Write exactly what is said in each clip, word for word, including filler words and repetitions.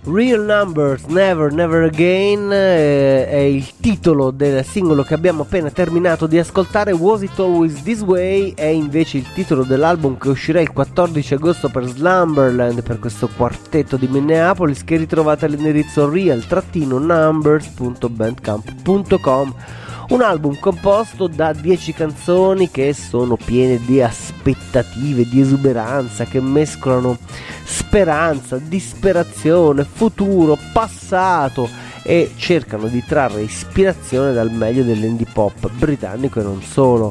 Real Numbers, Never Never Again eh, è il titolo del singolo che abbiamo appena terminato di ascoltare. Was It Always This Way è invece il titolo dell'album che uscirà il quattordici agosto per Slumberland, per questo quartetto di Minneapolis, che ritrovate all'indirizzo real-numbers punto bandcamp punto com. Un album composto da dieci canzoni che sono piene di aspettative, di esuberanza, che mescolano speranza, disperazione, futuro, passato e cercano di trarre ispirazione dal meglio dell'indie pop britannico e non solo.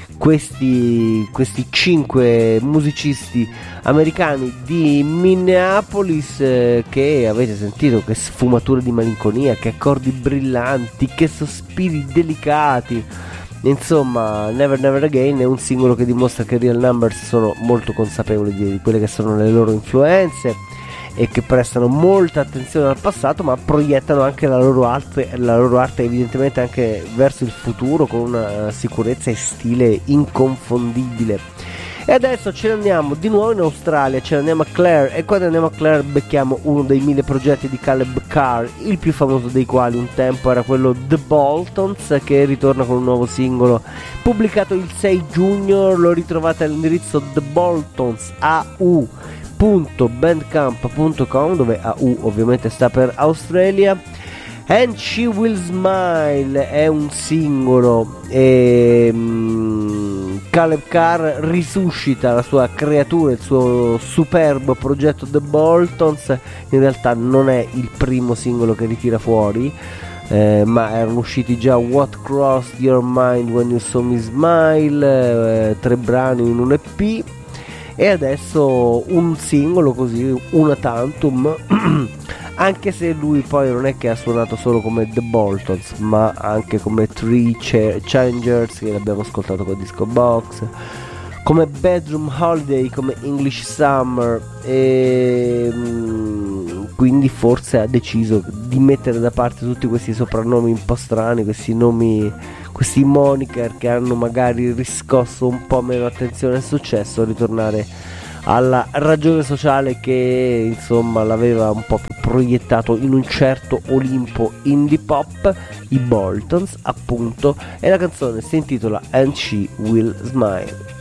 Questi, questi cinque musicisti americani di Minneapolis eh, che avete sentito, che sfumature di malinconia, che accordi brillanti, che sospiri delicati. Insomma, Never Never Again è un singolo che dimostra che Real Numbers sono molto consapevoli di, di quelle che sono le loro influenze e che prestano molta attenzione al passato, ma proiettano anche la loro arte, la loro arte evidentemente anche verso il futuro, con una sicurezza e stile inconfondibile. E adesso ce ne andiamo di nuovo in Australia, ce ne andiamo a Clare, e quando andiamo a Clare becchiamo uno dei mille progetti di Caleb Carr, il più famoso dei quali un tempo era quello The Boltons, che ritorna con un nuovo singolo pubblicato il sei giugno. Lo ritrovate all'indirizzo The Boltons A U punto bandcamp punto com, dove A U ovviamente sta per Australia. And She Will Smile è un singolo e um, Caleb Carr risuscita la sua creatura, il suo superbo progetto The Boltons. In realtà non è il primo singolo che ritira fuori, eh, ma erano usciti già What Crossed Your Mind When You Saw Me Smile, eh, tre brani in un E P, e adesso un singolo così, una tantum. Anche se lui poi non è che ha suonato solo come The Boltons, ma anche come Three Ch- Changers, che l'abbiamo ascoltato con Disco Box, come Bedroom Holiday, come English Summer, e quindi forse ha deciso di mettere da parte tutti questi soprannomi un po' strani, questi nomi, questi moniker che hanno magari riscosso un po' meno attenzione e successo, ritornare alla ragione sociale che insomma l'aveva un po' proiettato in un certo Olimpo indie pop, i Boltons appunto, e la canzone si intitola And She Will Smile.